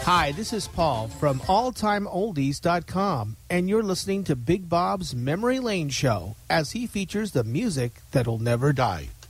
Hi, this is Paul from AllTimeOldies.com, and you're listening to Big Bob's Memory Lane Show as he features the music that'll never die.